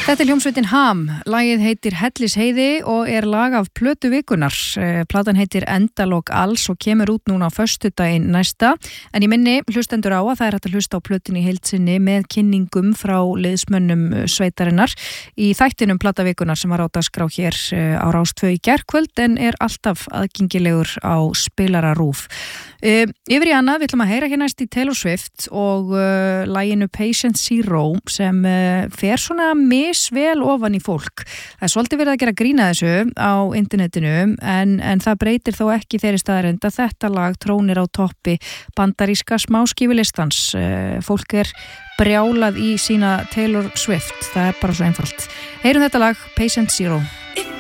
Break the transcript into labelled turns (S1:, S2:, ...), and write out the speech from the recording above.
S1: Þetta hljómsveitin Ham, lagið heitir Hellisheiði og lag af plötu vikunnar. Platan heitir Endalok alls og kemur út núna á föstudaginn næsta, en ég minni hlustendur á að það hægt að hlusta á plötunni í heild sinni með kynningum frá liðsmönnum sveitarinnar í þættinum Plata vikunnar sem var á dagskrá hér á Rás 2 í gærkvöld en alltaf aðgengilegur á spilara RÚV. Yfir í annað, við ætlum að heyra hér næst í Taylor Swift og laginu Patient Zero sem fer svona misvel ofan í fólk. Það er svolítið verið að gera grína þessu á internetinu en það breytir þó ekki þeirri staðreynd að þetta lag trónir á toppi bandaríska smáskífulistans. Fólk brjálað í sína Taylor Swift. Það er bara svo einfalt. Heyrum þetta lag Patient Zero.